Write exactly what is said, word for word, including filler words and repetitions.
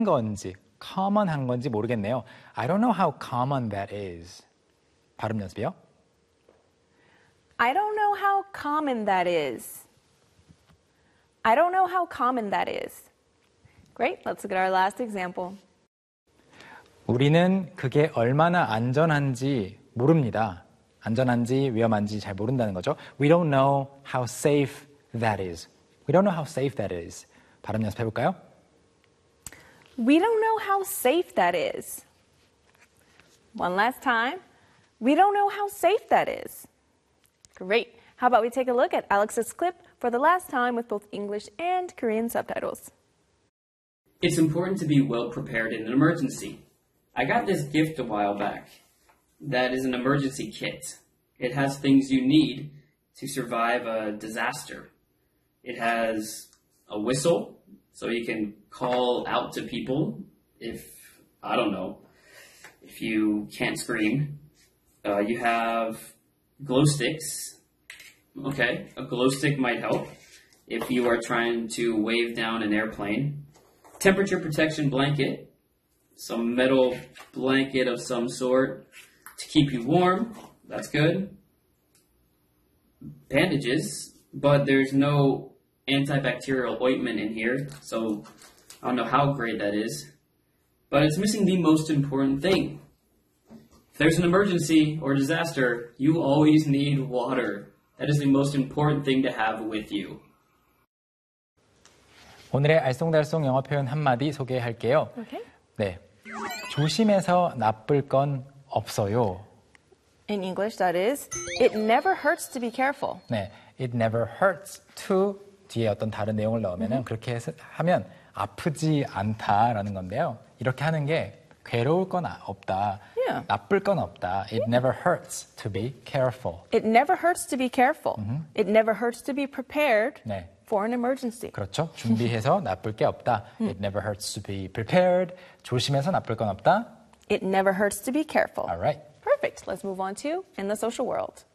건지 common한 건지 모르겠네요. I don't know how common that is. 발음 연습이요. I don't know how common that is. I don't know how common that is. Great, let's look at our last example. 우리는 그게 얼마나 안전한지 모릅니다. 안전한지 위험한지 잘 모른다는 거죠. We don't know how safe that is. We don't know how safe that is. 발음 연습해 볼까요? We don't know how safe that is. One last time. We don't know how safe that is. Great. How about we take a look at Alex's clip for the last time with both English and Korean subtitles. It's important to be well prepared in an emergency. I got this gift a while back. That is an emergency kit. It has things you need to survive a disaster. It has a whistle, so you can call out to people if, I don't know, if you can't scream. Uh, you have glow sticks. Okay, a glow stick might help if you are trying to wave down an airplane. Temperature protection blanket, some metal blanket of some sort to keep you warm. That's good. Bandages, but there's no antibacterial ointment in here, so I don't know how great that is. But it's missing the most important thing. If there's an emergency or disaster, you always need water. That is the most important thing to have with you. 오늘의 알쏭달쏭 영어 표현 한마디 소개할게요. Okay. 네, 조심해서 나쁠 건 없어요. In English, that is, it never hurts to be careful. 네, it never hurts to 뒤에 어떤 다른 내용을 넣으면 음. 그렇게 해서, 하면 아프지 않다라는 건데요. 이렇게 하는 게 괴로울 건 없다. Yeah. 나쁠 건 없다. It never hurts to be careful. It never hurts to be careful. Mm-hmm. It never hurts to be prepared 네. for an emergency. 그렇죠. 준비해서 나쁠 게 없다. It never hurts to be prepared. 조심해서 나쁠 건 없다. It never hurts to be careful. All right. Perfect. Let's move on to in the social world.